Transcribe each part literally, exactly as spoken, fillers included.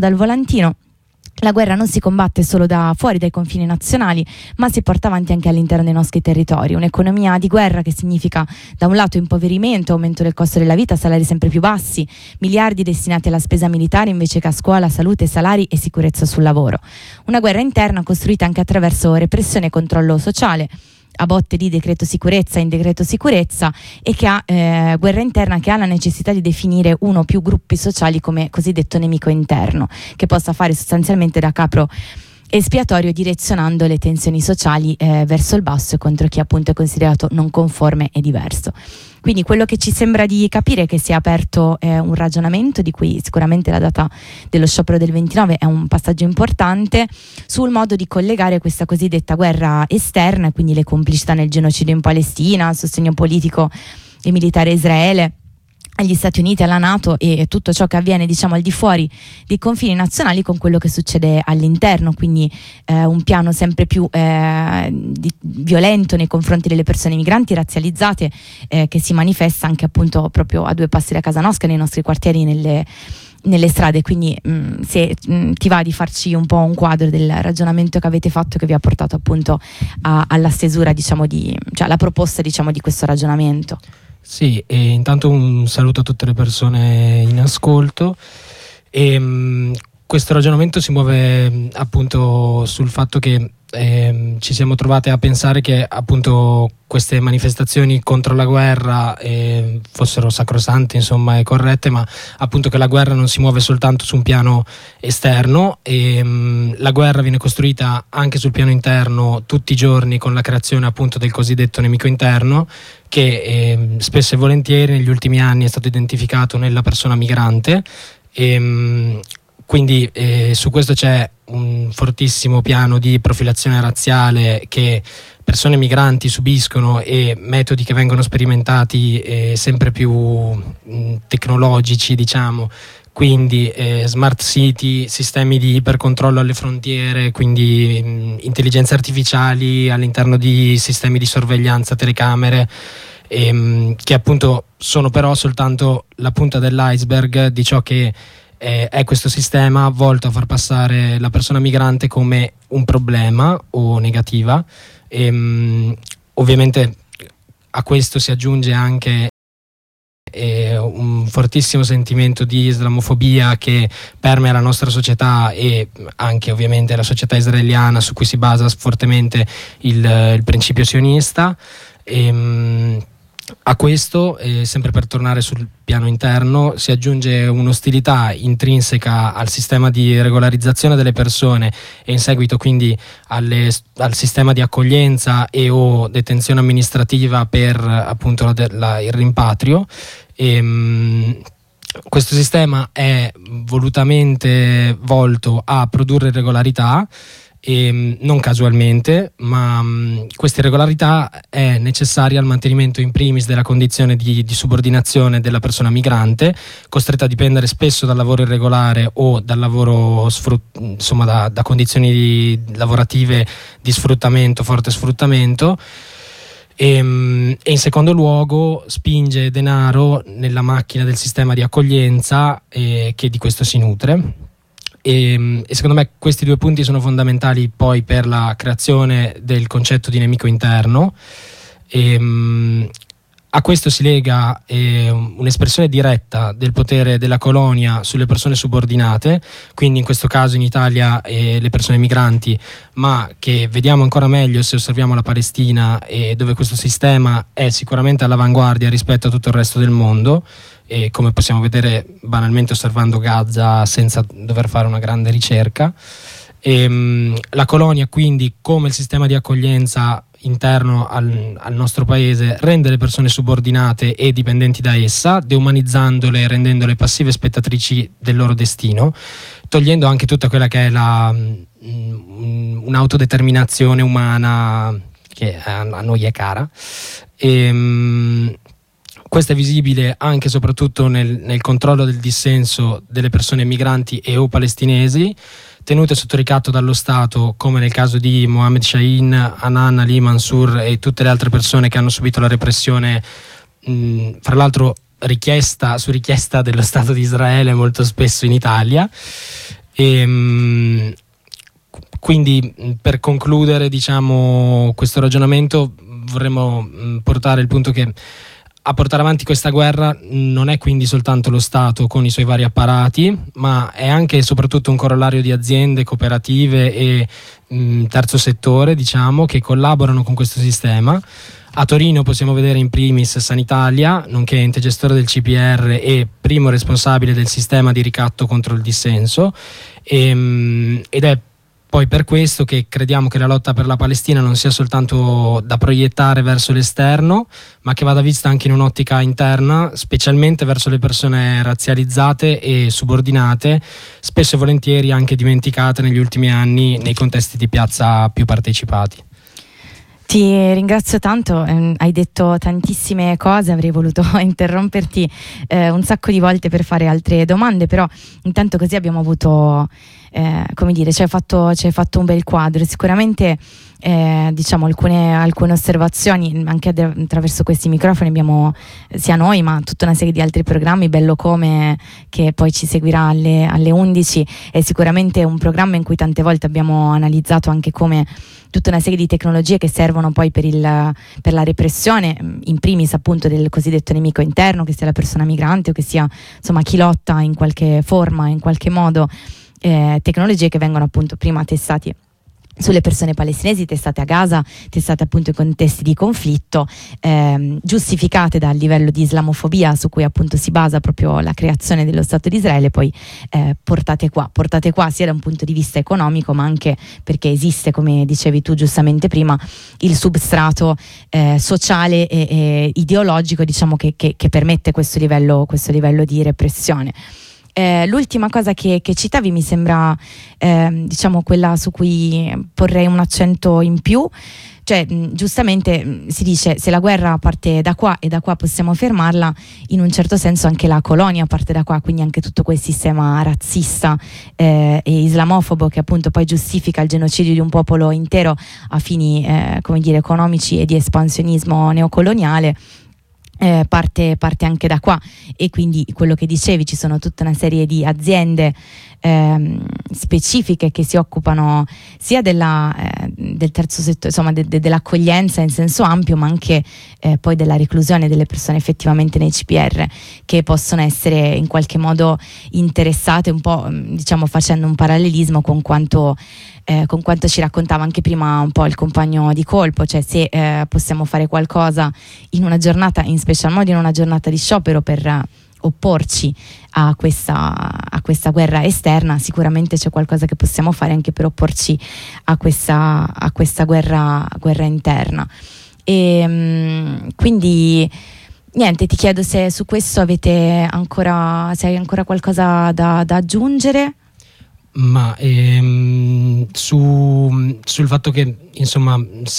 dal volantino. La guerra non si combatte solo da fuori dai confini nazionali, ma si porta avanti anche all'interno dei nostri territori. Un'economia di guerra che significa da un lato impoverimento, aumento del costo della vita, salari sempre più bassi, miliardi destinati alla spesa militare invece che a scuola, salute, salari e sicurezza sul lavoro. Una guerra interna costruita anche attraverso repressione e controllo sociale, a botte di decreto sicurezza in decreto sicurezza, e che ha eh, guerra interna che ha la necessità di definire uno o più gruppi sociali come cosiddetto nemico interno, che possa fare sostanzialmente da capro espiatorio, direzionando le tensioni sociali eh, verso il basso e contro chi appunto è considerato non conforme e diverso. Quindi quello che ci sembra di capire è che si è aperto eh, un ragionamento, di cui sicuramente la data dello sciopero del ventinove è un passaggio importante, sul modo di collegare questa cosiddetta guerra esterna, quindi le complicità nel genocidio in Palestina, il sostegno politico e militare a Israele, agli Stati Uniti, alla NATO e tutto ciò che avviene, diciamo, al di fuori dei confini nazionali, con quello che succede all'interno, quindi eh, un piano sempre più eh, di, violento nei confronti delle persone migranti razzializzate, eh, che si manifesta anche appunto proprio a due passi da casa nostra, nei nostri quartieri, nelle, nelle strade. Quindi mh, se mh, ti va di farci un po' un quadro del ragionamento che avete fatto, che vi ha portato appunto a, alla stesura, diciamo, di, cioè alla proposta, diciamo, di questo ragionamento. Sì, e intanto un saluto a tutte le persone in ascolto. E, mh, questo ragionamento si muove mh, appunto sul fatto che eh, ci siamo trovate a pensare che appunto queste manifestazioni contro la guerra eh, fossero sacrosante, insomma, e corrette, ma appunto che la guerra non si muove soltanto su un piano esterno, e mh, la guerra viene costruita anche sul piano interno tutti i giorni, con la creazione appunto del cosiddetto nemico interno, che eh, spesso e volentieri negli ultimi anni è stato identificato nella persona migrante. E, mh, quindi eh, su questo c'è un fortissimo piano di profilazione razziale che persone migranti subiscono, e metodi che vengono sperimentati eh, sempre più mh, tecnologici, diciamo, quindi eh, smart city, sistemi di ipercontrollo alle frontiere, quindi mh, intelligenze artificiali all'interno di sistemi di sorveglianza, telecamere, ehm, che appunto sono però soltanto la punta dell'iceberg di ciò che eh, è questo sistema volto a far passare la persona migrante come un problema o negativa. Ehm, ovviamente a questo si aggiunge anche eh, un fortissimo sentimento di islamofobia che permea la nostra società, e anche ovviamente la società israeliana, su cui si basa fortemente il, il principio sionista. Ehm, A questo, eh, sempre per tornare sul piano interno, si aggiunge un'ostilità intrinseca al sistema di regolarizzazione delle persone, e in seguito quindi alle, al sistema di accoglienza e o detenzione amministrativa per appunto la, la, il rimpatrio. E, mh, questo sistema è volutamente volto a produrre irregolarità, e non casualmente, ma mh, questa irregolarità è necessaria al mantenimento in primis della condizione di, di subordinazione della persona migrante, costretta a dipendere spesso dal lavoro irregolare o dal lavoro sfrut- insomma da, da condizioni di, lavorative di sfruttamento, forte sfruttamento. E, mh, e in secondo luogo spinge denaro nella macchina del sistema di accoglienza, eh, che di questo si nutre. E, e secondo me questi due punti sono fondamentali poi per la creazione del concetto di nemico interno. E, mh, a questo si lega eh, un'espressione diretta del potere della colonia sulle persone subordinate, quindi in questo caso in Italia eh, le persone migranti, ma che vediamo ancora meglio se osserviamo la Palestina, eh, dove questo sistema è sicuramente all'avanguardia rispetto a tutto il resto del mondo. E come possiamo vedere banalmente osservando Gaza senza dover fare una grande ricerca. E, mh, la colonia quindi, come il sistema di accoglienza interno al, al nostro paese, rende le persone subordinate e dipendenti da essa, deumanizzandole e rendendole passive spettatrici del loro destino, togliendo anche tutta quella che è la, mh, un'autodeterminazione umana che a, a noi è cara. E, mh, Questo è visibile anche e soprattutto nel, nel controllo del dissenso delle persone migranti e o palestinesi, tenute sotto ricatto dallo Stato, come nel caso di Mohammed Shaheen, Hanan Ali Mansour e tutte le altre persone che hanno subito la repressione, mh, fra l'altro richiesta su richiesta dello Stato di Israele, molto spesso in Italia. E, mh, quindi per concludere, diciamo, questo ragionamento, vorremmo mh, portare il punto che a portare avanti questa guerra non è quindi soltanto lo Stato con i suoi vari apparati, ma è anche e soprattutto un corollario di aziende, cooperative e mh, terzo settore, diciamo, che collaborano con questo sistema. A Torino possiamo vedere in primis Sanitalia, nonché ente gestore del C P R e primo responsabile del sistema di ricatto contro il dissenso, e, mh, ed è poi per questo che crediamo che la lotta per la Palestina non sia soltanto da proiettare verso l'esterno, ma che vada vista anche in un'ottica interna, specialmente verso le persone razzializzate e subordinate, spesso e volentieri anche dimenticate negli ultimi anni nei contesti di piazza più partecipati. Ti ringrazio tanto, eh, hai detto tantissime cose, avrei voluto interromperti eh, un sacco di volte per fare altre domande, però intanto così abbiamo avuto, eh, come dire, ci hai fatto, ci hai fatto un bel quadro. Sicuramente eh, diciamo alcune, alcune osservazioni anche attraverso questi microfoni abbiamo, sia noi ma tutta una serie di altri programmi, Bello Come, che poi ci seguirà alle, alle undici, è sicuramente un programma in cui tante volte abbiamo analizzato anche come tutta una serie di tecnologie che servono poi per, il, per la repressione, in primis appunto del cosiddetto nemico interno, che sia la persona migrante o che sia insomma chi lotta in qualche forma, in qualche modo, eh, tecnologie che vengono appunto prima testati sulle persone palestinesi, testate a Gaza, testate appunto in contesti di conflitto, ehm, giustificate dal livello di islamofobia su cui appunto si basa proprio la creazione dello Stato di Israele, poi eh, portate qua, portate qua sia da un punto di vista economico, ma anche perché esiste, come dicevi tu giustamente prima, il substrato eh, sociale e, e ideologico, diciamo, che, che, che permette questo livello, questo livello di repressione. Eh, l'ultima cosa che, che citavi mi sembra eh, diciamo quella su cui porrei un accento in più, cioè mh, giustamente mh, si dice se la guerra parte da qua e da qua possiamo fermarla, in un certo senso anche la colonia parte da qua, quindi anche tutto quel sistema razzista eh, e islamofobo che appunto poi giustifica il genocidio di un popolo intero a fini eh, come dire economici e di espansionismo neocoloniale. Eh, parte, parte anche da qua, e quindi quello che dicevi, ci sono tutta una serie di aziende ehm, specifiche che si occupano sia della, eh, del terzo settore, insomma de, de, dell'accoglienza in senso ampio, ma anche eh, poi della reclusione delle persone effettivamente nei C P R, che possono essere in qualche modo interessate, un po' diciamo facendo un parallelismo con quanto Eh, con quanto ci raccontava anche prima un po' il compagno di colpo, cioè se eh, possiamo fare qualcosa in una giornata, in special modo in una giornata di sciopero, per uh, opporci a questa, a questa guerra esterna, sicuramente c'è qualcosa che possiamo fare anche per opporci a questa, a questa guerra, guerra interna. E um, quindi niente, ti chiedo se su questo avete ancora, se hai ancora qualcosa da, da aggiungere. Ma ehm, su, sul fatto che insomma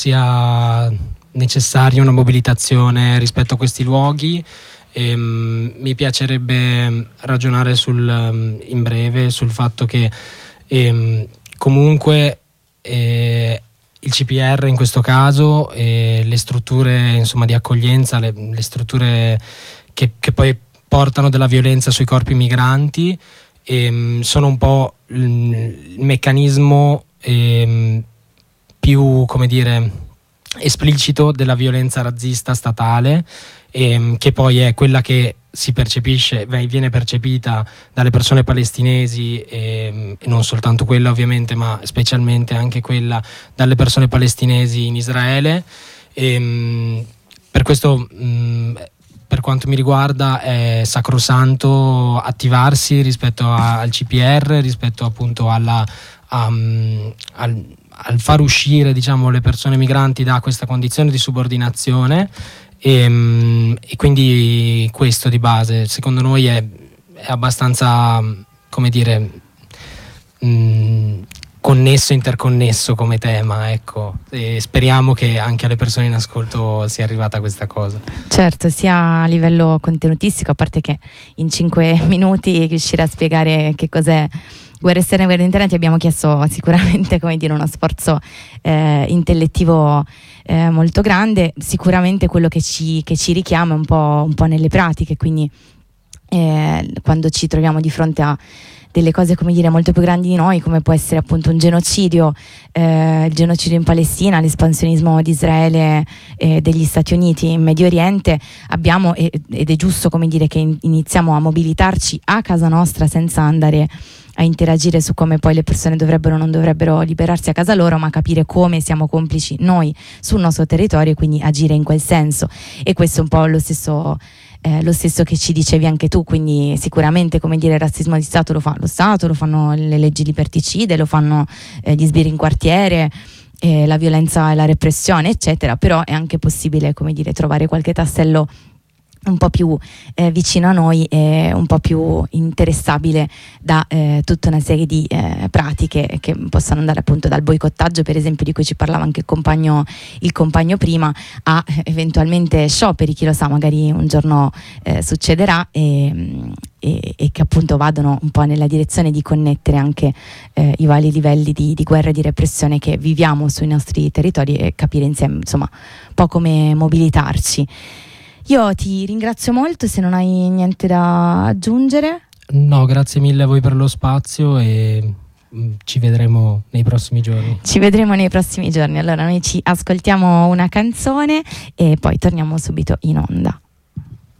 sia necessaria una mobilitazione rispetto a questi luoghi, ehm, mi piacerebbe ragionare sul, in breve sul fatto che ehm, comunque eh, il C P R in questo caso e le strutture insomma di accoglienza, le, le strutture che, che poi portano della violenza sui corpi migranti, ehm, sono un po' il meccanismo ehm, più, come dire, esplicito della violenza razzista statale, ehm, che poi è quella che si percepisce, viene percepita dalle persone palestinesi, ehm, e non soltanto quella ovviamente, ma specialmente anche quella dalle persone palestinesi in Israele. Ehm, per questo mh, per quanto mi riguarda è sacrosanto attivarsi rispetto a, al C P R, rispetto appunto alla, um, al, al far uscire, diciamo, le persone migranti da questa condizione di subordinazione, e, um, e quindi questo di base secondo noi è, è abbastanza, come dire, mh, connesso, interconnesso come tema, ecco, e speriamo che anche alle persone in ascolto sia arrivata questa cosa. Certo, sia a livello contenutistico, a parte che in cinque minuti riuscire a spiegare che cos'è guerra esterna e guerra interna, ti abbiamo chiesto sicuramente, come dire, uno sforzo eh, intellettivo eh, molto grande. Sicuramente quello che ci, che ci richiama un po', un po' nelle pratiche, quindi eh, quando ci troviamo di fronte a delle cose, come dire, molto più grandi di noi, come può essere appunto un genocidio, eh, il genocidio in Palestina, l'espansionismo di Israele e degli Stati Uniti in Medio Oriente, abbiamo, ed è giusto, come dire, che iniziamo a mobilitarci a casa nostra senza andare a interagire su come poi le persone dovrebbero o non dovrebbero liberarsi a casa loro, ma capire come siamo complici noi sul nostro territorio e quindi agire in quel senso. E questo è un po' lo stesso Eh, lo stesso che ci dicevi anche tu, quindi sicuramente, come dire, il razzismo di Stato lo fa lo Stato, lo fanno le leggi liberticide, lo fanno eh, gli sbirri in quartiere, eh, la violenza e la repressione, eccetera, però è anche possibile, come dire, trovare qualche tassello un po' più eh, vicino a noi e un po' più interessabile da eh, tutta una serie di eh, pratiche che possono andare appunto dal boicottaggio, per esempio, di cui ci parlava anche il compagno, il compagno prima, a eh, eventualmente scioperi, chi lo sa, magari un giorno eh, succederà, e, e, e che appunto vadano un po' nella direzione di connettere anche eh, i vari livelli di, di guerra e di repressione che viviamo sui nostri territori e capire insieme, insomma, un po' come mobilitarci. Io ti ringrazio molto, se non hai niente da aggiungere. No, grazie mille a voi per lo spazio e ci vedremo nei prossimi giorni. Ci vedremo nei prossimi giorni. Allora noi ci ascoltiamo una canzone e poi torniamo subito in onda.